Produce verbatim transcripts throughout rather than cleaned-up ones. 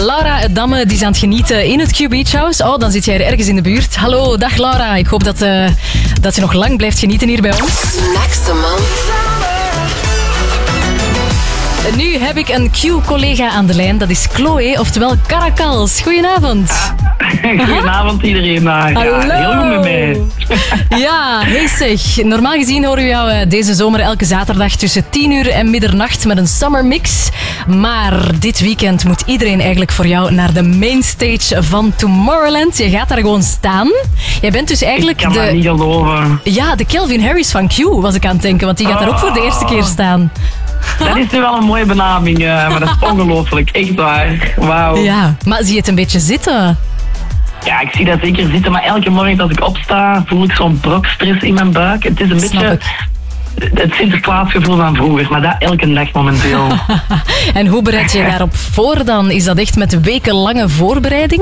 Laura uit Damme die is aan het genieten in het Q Beach House. Oh, dan zit jij er ergens in de buurt. Hallo, dag Laura. Ik hoop dat, uh, dat je nog lang blijft genieten hier bij ons. Maximum. En nu heb ik een Q-collega aan de lijn. Dat is Chloe, oftewel Caracals. Goedenavond. Goedenavond iedereen. Ja, Hallo. heel goed met mij. Ja, hey zeg. Normaal gezien horen we jou deze zomer elke zaterdag tussen tien uur en middernacht met een summer mix. Maar dit weekend moet iedereen eigenlijk voor jou naar de mainstage van Tomorrowland. Je gaat daar gewoon staan. Jij bent dus eigenlijk Ik kan de... dat niet geloven. Ja, de Calvin Harris van Q was ik aan het denken, want die gaat daar ook voor de eerste keer staan. Dat is nu wel een mooie benaming, uh, maar dat is ongelooflijk. Echt waar. Wauw. Ja, maar zie je het een beetje zitten? Ja, ik zie dat zeker zitten, maar elke morgen als ik opsta, voel ik zo'n brokstress in mijn buik. Het is een Snap beetje ik. het Sinterklaasgevoel van vroeger, maar dat elke dag momenteel. En hoe bereid je daarop voor dan? Is dat echt met wekenlange voorbereiding?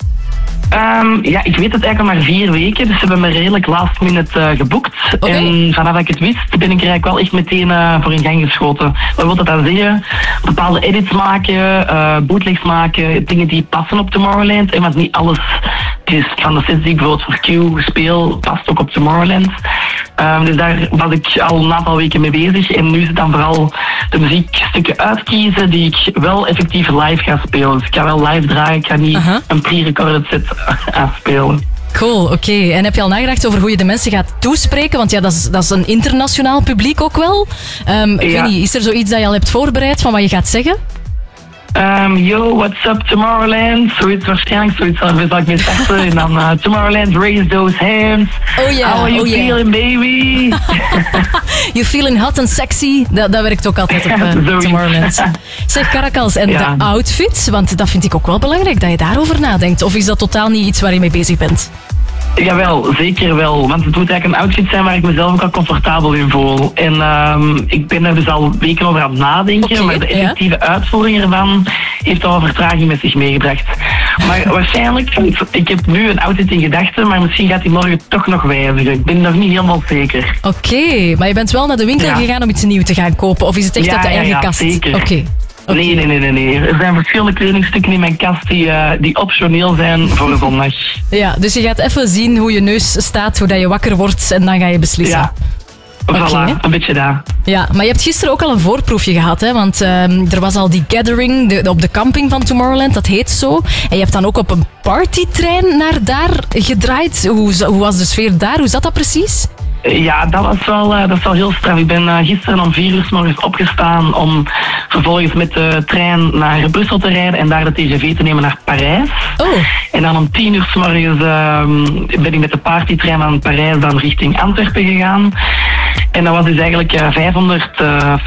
Um, ja, ik weet het eigenlijk al maar vier weken, dus ze hebben me redelijk last minute uh, geboekt. Okay. En vanaf dat ik het wist, ben ik er eigenlijk wel echt meteen uh, voor in gang geschoten. Wat wil dat dan zeggen? Bepaalde edits maken, uh, bootlegs maken, dingen die passen op Tomorrowland. En want niet alles is van de sets die ik bijvoorbeeld voor Q speel, past ook op Tomorrowland. Um, dus daar was ik al een aantal weken mee bezig. En nu is het dan vooral de muziekstukken uitkiezen die ik wel effectief live ga spelen. Dus ik ga wel live draaien, ik ga niet uh-huh. een pre-recorded set afspelen. Cool, oké. Okay. En heb je al nagedacht over hoe je de mensen gaat toespreken? Want ja, dat is, dat is een internationaal publiek ook wel. Um, ik ja. weet niet, is er zoiets dat je al hebt voorbereid van wat je gaat zeggen? Um, yo, what's up Tomorrowland? Zoiets waarschijnlijk, zoiets zal ik mee starten. En dan uh, Tomorrowland, raise those hands. Oh yeah, How are you oh feeling, yeah. baby? You feeling hot and sexy? Dat, dat werkt ook altijd op uh, Tomorrowland. Zeg, Caracals, en ja. de outfit, want dat vind ik ook wel belangrijk, dat je daarover nadenkt. Of is dat totaal niet iets waar je mee bezig bent? Jawel, zeker wel. Want het moet eigenlijk een outfit zijn waar ik mezelf ook al comfortabel in voel. En um, ik ben er dus al weken over aan het nadenken, okay, maar de effectieve ja. uitvoering ervan heeft al een vertraging met zich meegebracht. Maar waarschijnlijk, ik heb nu een outfit in gedachten, maar misschien gaat die morgen toch nog wijzigen. Ik ben nog niet helemaal zeker. Oké, okay, maar je bent wel naar de winkel ja. gegaan om iets nieuws te gaan kopen? Of is het echt ja, uit de eigen ja, ja, kast? Zeker. Oké. Okay. Okay. Nee, nee, nee, nee, nee. Er zijn verschillende kledingstukken in mijn kast die, uh, die optioneel zijn voor de zondag. Ja, dus je gaat even zien hoe je neus staat, hoe dat je wakker wordt en dan ga je beslissen. Ja, voilà, okay. een beetje daar. Ja, maar je hebt gisteren ook al een voorproefje gehad, hè? Want uh, er was al die gathering de, op de camping van Tomorrowland, dat heet zo. En je hebt dan ook op een partytrein naar daar gedraaid. Hoe, hoe was de sfeer daar? Hoe zat dat precies? Ja, dat was wel, uh, dat is wel heel straf. Ik ben uh, gisteren om vier uur 's morgens opgestaan om vervolgens met de trein naar Brussel te rijden en daar de T G V te nemen naar Parijs. Oh. En dan om tien uur 's morgens uh, ben ik met de partytrein van Parijs dan richting Antwerpen gegaan. En dat was dus eigenlijk uh, vijfhonderd uh,